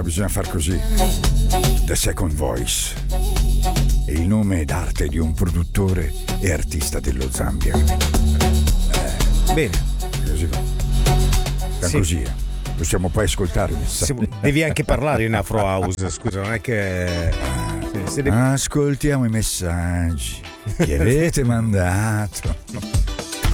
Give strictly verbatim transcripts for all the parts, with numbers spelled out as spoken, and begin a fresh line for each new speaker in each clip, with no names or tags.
Allora bisogna far così. The Second Voice è il nome d'arte di un produttore e artista dello Zambia. Eh,
Bene.
Così va. Fa
Sì.
così, eh. Possiamo poi ascoltare i messaggi.
Devi anche parlare in Afro House, scusa, non è che. Se, se devi...
Ascoltiamo i messaggi che avete mandato.
Eh,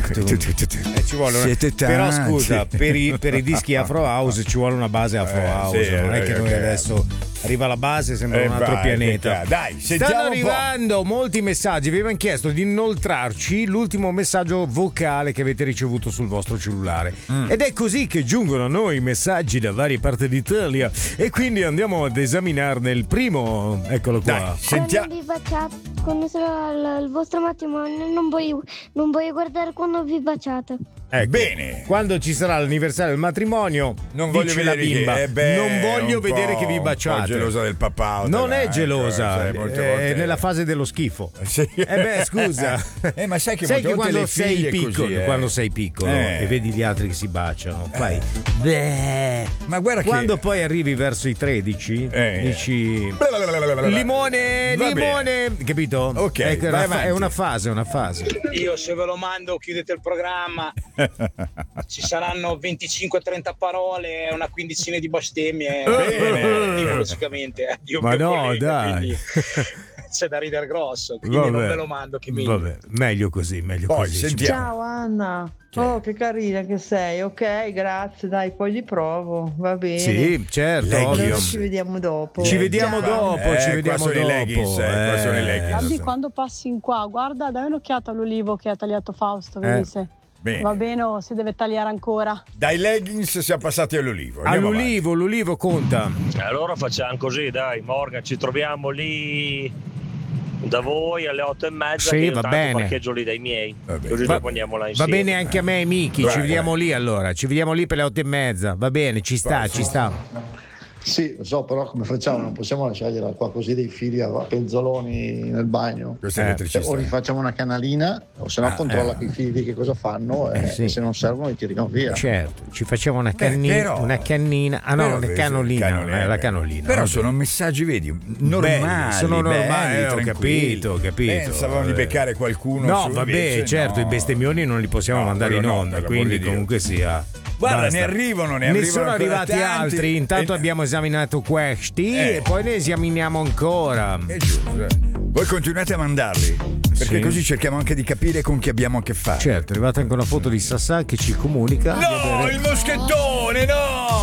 ci vuole una...
Siete tanti.
Però scusa, per i, per i dischi Afro House ci vuole una base Afro
Eh,
House,
sì,
non è
eh,
che noi
ok.
adesso arriva la base, sembra
Eh,
un altro
vai,
pianeta.
che- dai, sentiamo
Stanno
un po'.
arrivando molti messaggi, vi avevamo chiesto di inoltrarci l'ultimo messaggio vocale che avete ricevuto sul vostro cellulare.
Mm.
Ed è così che giungono a noi messaggi da varie parti d'Italia e quindi andiamo ad esaminarne il primo. Eccolo qua.
Dai, sentiamo.
Quando vi baciate, quando sarà il, il vostro matrimonio, non voglio, non voglio guardare quando vi baciate.
Ecco,
Bene.
quando ci sarà l'anniversario del matrimonio,
Non voglio
dice la
vedere che-
bimba,
eh beh,
non voglio
un
vedere
po',
che vi
un po'
baciate.
gelosa del papà o
Non è
della-
gelosa,
ecco, sai, molte
è
volte-
nella fase dello schifo.
Sì.
Eh beh, scusa.
Eh, ma sai che
sai
molte
che
volte
quando
le
sei
figlie
piccolo,
così, eh.
quando sei piccolo
Eh.
e vedi gli altri che si baciano, fai beh.
Ma guarda che
Quando poi arrivi verso i tredici,
Eh.
dici
Blablabla.
limone,
Va
limone, capito?
Ok,
Ecco, è,
vai
una, fa- è
avanti.
una fase, è una fase.
Io se ve lo mando chiudete il programma, ci saranno venticinque trenta parole, una quindicina di bestemmie,
Bene.
io logicamente, eh, io
Ma
mio
no,
collega,
dai.
quindi c'è da ridere grosso, quindi non
Vabbè.
ve lo mando che meglio.
Vabbè, meglio così, meglio
Poi
così.
sentiamo.
Ciao Anna. Oh, che carina che sei. Ok, grazie. Dai, poi li provo. Va bene.
Sì, certo,
Leggi.
ovvio.
Allora ci vediamo dopo.
Ci vediamo
Ciao.
dopo,
Eh,
ci
qua
vediamo
sono i
dopo.
leggings, eh, qua sono i leggings.
Gabby, quando passi in qua, guarda, dai un'occhiata all'olivo che ha tagliato Fausto, vedi
Eh.
se
Bene.
va bene o se deve tagliare ancora.
Dai leggings siamo passati all'olivo. Andiamo
All'ulivo, l'ulivo conta.
Allora facciamo così, dai, Morgan, ci troviamo lì da voi alle otto e mezza.
Sì,
che io
va
tanto
bene.
parcheggio lì dai miei.
Va bene.
Così
Va-
dopo andiamo là
Va
insieme.
bene anche a me, Miki.
Vai,
Ci vediamo
vai.
lì allora. Ci vediamo lì per le otto e mezza. Va bene, ci sta, ci sta.
Sì, lo so, però come facciamo? Non possiamo lasciargliela qua così dei fili a a penzoloni nel bagno.
Questa
Eh.
elettricità.
Cioè, o rifacciamo una canalina, o se no
Ah,
controlla
eh.
che i fili che cosa fanno e,
Eh, sì.
e se non servono li tiriamo via.
Certo, ci facciamo una cannina,
però-
una cannina. Ah no,
Però,
una
vedi,
canolina,
canolina,
eh, la
eh.
canolina.
Però
vabbè.
sono messaggi, vedi, normali.
Belli, sono normali,
belli,
eh, ho
tranquilli.
capito, ho capito.
Pensavamo di
Eh.
beccare qualcuno.
No,
su,
vabbè,
invece
certo,
no.
i bestemmioni non li possiamo
No,
mandare in
quello no,
onda,
per
quindi
l'amor di Dio.
comunque sia.
Guarda,
Basta.
ne arrivano, ne
Ne
arrivano
sono
ancora
arrivati
tanti.
altri, intanto
E-
abbiamo esaminato questi
Eh.
e poi ne esaminiamo ancora.
È giusto. eh. Voi continuate a mandarli, perché
Sì.
così cerchiamo anche di capire con chi abbiamo a che fare.
Certo, è arrivata anche una foto di Sassà che ci comunica. di
No,
avere-
il moschettone!